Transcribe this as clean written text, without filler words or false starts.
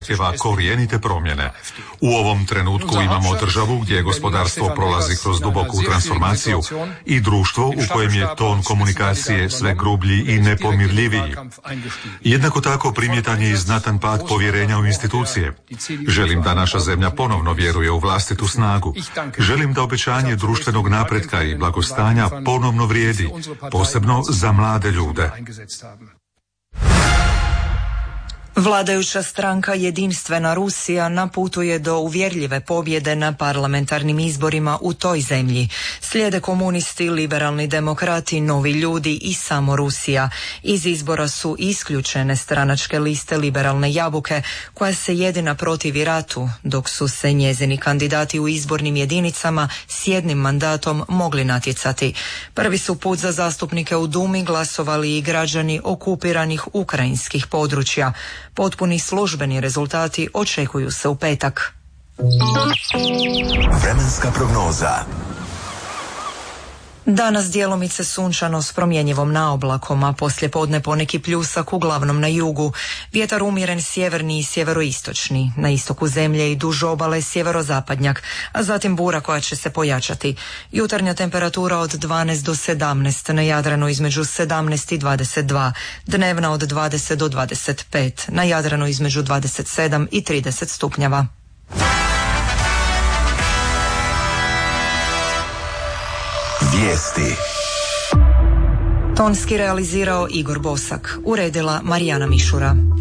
zahtjeva korijenite promjene. U ovom trenutku imamo državu gdje gospodarstvo prolazi kroz duboku transformaciju i društvo u kojem je ton komunikacije sve grublji i nepomirljiviji. Jednako tako primjetan je i znatan pad povjerenja u institucije. Želim da naša zemlja ponovno vjeruje u vlastitu snagu. Želim da obećanje društvenog napretka i blagostanja ponovno vrijedi, posebno za mlade ljude. Vladajuća stranka Jedinstvena Rusija na putu je do uvjerljive pobjede na parlamentarnim izborima u toj zemlji. Slijede komunisti, liberalni demokrati, Novi ljudi i samo Rusija. Iz izbora su isključene stranačke liste Liberalne jabuke, koja se jedina protivi ratu, dok su se njezini kandidati u izbornim jedinicama s jednim mandatom mogli natjecati. Prvi su put za zastupnike u Dumi glasovali i građani okupiranih ukrajinskih područja. Potpuni službeni rezultati očekuju se u petak. Vremenska prognoza. Danas djelomice sunčano s promjenjivom naoblakom, a poslijepodne poneki pljusak uglavnom na jugu. Vjetar umjeren sjeverni i sjeveroistočni. Na istoku zemlje i duž obale sjeverozapadnjak, a zatim bura koja će se pojačati. Jutarnja temperatura od 12 do 17, na Jadranu između 17 i 22. Dnevna od 20 do 25, na Jadranu između 27 i 30 stupnjeva. Vijesti. Tonski realizirao Igor Bosak, uredila Marijana Mišura.